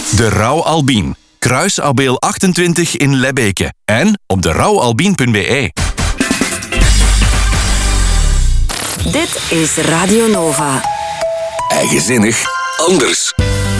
De Rauw Albien. Kruisabeel 28 in Lebbeke. En op derouwalbien.be. Dit is Radio Nova. Eigenzinnig anders.